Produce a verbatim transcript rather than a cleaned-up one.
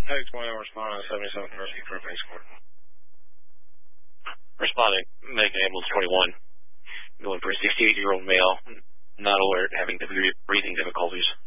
Hey, twenty hours respond on seventy-seventh Mercy for a face court. Responding, Medican Ambulance twenty-one. Going for a sixty-eight-year-old male, not alert, having breathing difficulties.